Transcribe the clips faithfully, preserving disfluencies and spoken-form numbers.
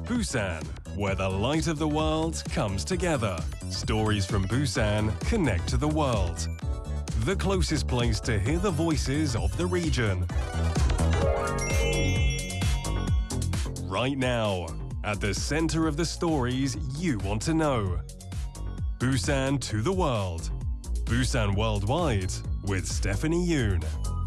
Busan, where the light of the world comes together. Stories from Busan connect to the world. The closest place to hear the voices of the region. Right now, at the center of the stories you want to know. Busan to the world. Busan Worldwide with Stephanie Yoon.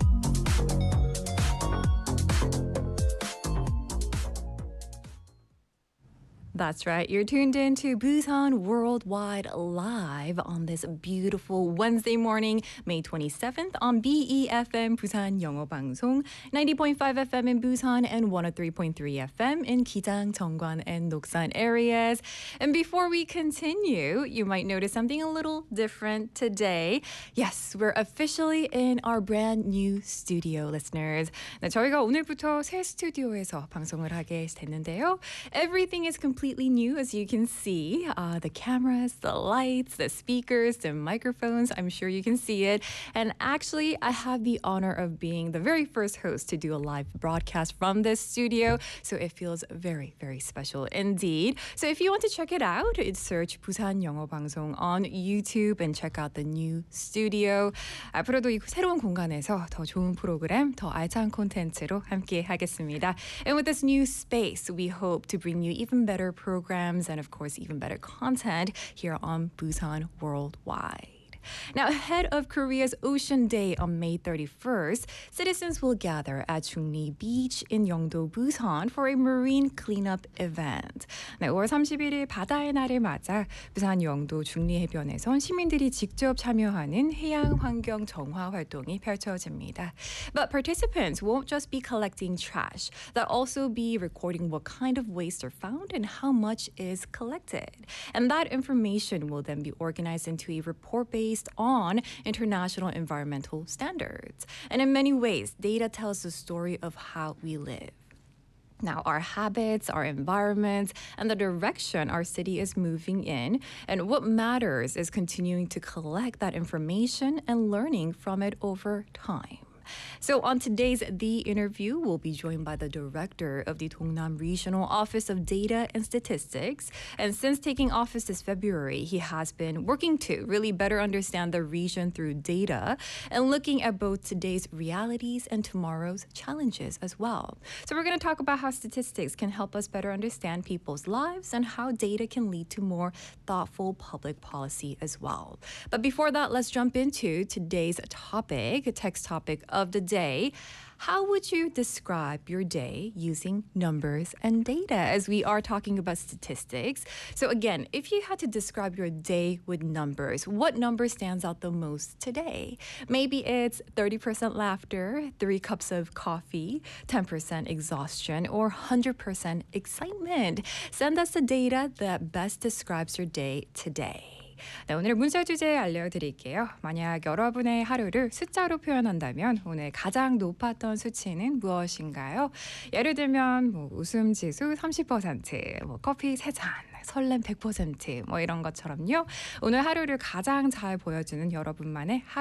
That's right. You're tuned in to Busan Worldwide Live on this beautiful Wednesday morning, May twenty-seventh on B E F M Busan 영어 방송, ninety point five F M in Busan and one oh three point three F M in Gijang, Jeongwan, and Doksan areas. And before we continue, you might notice something a little different today. Yes, we're officially in our brand new studio, listeners. 네, 저희가 오늘부터 새 스튜디오에서 방송을 하게 됐는데요. Everything is completely completely new, as you can see. Uh, the cameras, the lights, the speakers, the microphones, I'm sure you can see it. And actually, I have the honor of being the very first host to do a live broadcast from this studio. So it feels very, very special indeed. So if you want to check it out, it's search 부산 영어 방송 on YouTube and check out the new studio. 앞으로도 이 새로운 공간에서 더 좋은 프로그램, 더 알찬 콘텐츠로 함께 하겠습니다. And with this new space, we hope to bring you even better programs and of course even better content here on Busan Worldwide. Now, ahead of Korea's Ocean Day on May thirty-first, citizens will gather at Chungni Beach in Yeongdo, Busan for a marine cleanup event. 네, 오월 삼십일일 바다의 날을 맞아 부산 영도 중리 해변에선 시민들이 직접 참여하는 해양 환경 정화 활동이 펼쳐집니다. But participants won't just be collecting trash. They'll also be recording what kind of waste are found and how much is collected. And that information will then be organized into a report based on international environmental standards. And in many ways, data tells the story of how we live. Now, our habits, our environment, and the direction our city is moving in. And what matters is continuing to collect that information and learning from it over time. So on today's The Interview, we'll be joined by the director of the Dongnam Regional Office of Data and Statistics. And since taking office this February, he has been working to really better understand the region through data and looking at both today's realities and tomorrow's challenges as well. So we're going to talk about how statistics can help us better understand people's lives and how data can lead to more thoughtful public policy as well. But before that, let's jump into today's topic, a text topic of the day. How would you describe your day using numbers and data as we are talking about statistics? So again, if you had to describe your day with numbers, what number stands out the most today? Maybe it's thirty percent laughter, three cups of coffee, ten percent exhaustion, or one hundred percent excitement. Send us the data that best describes your day today. 네, 오늘의 문자 주제 알려드릴게요. 만약 여러분의 하루를 숫자로 표현한다면 오늘 가장 높았던 수치는 무엇인가요? 예를 들면 뭐 웃음 지수 삼십 퍼센트, 뭐 커피 세 잔, 설렘 백 퍼센트 뭐 이런 것처럼요. 오늘 하루를 가장 잘 보여주는 여러분만의 하루